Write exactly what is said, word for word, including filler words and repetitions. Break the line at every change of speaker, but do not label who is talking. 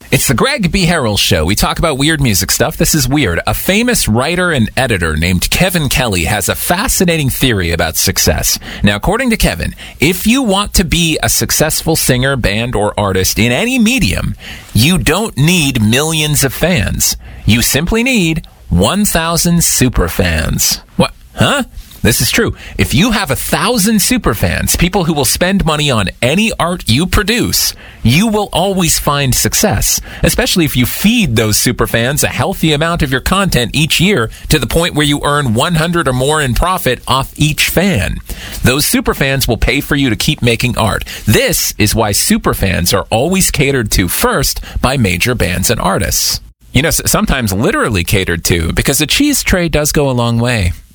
It's the Greg B. Harrell Show. We talk about weird music stuff. This is weird. A famous writer and editor named Kevin Kelly has a fascinating theory about success. Now, according to Kevin, if you want to be a successful singer, band, or artist in any medium, you don't need millions of fans. You simply need one thousand superfans. What? Huh? This is true. If you have a thousand superfans, people who will spend money on any art you produce, you will always find success, especially if you feed those superfans a healthy amount of your content each year to the point where you earn one hundred or more in profit off each fan. Those superfans will pay for you to keep making art. This is why superfans are always catered to first by major bands and artists. You know, sometimes literally catered to, because a cheese tray does go a long way.